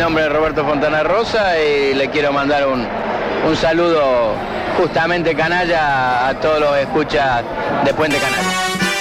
nombre es Roberto Fontana Rosa y le quiero mandar un saludo justamente canalla a todos los escuchas de Puente Canalla.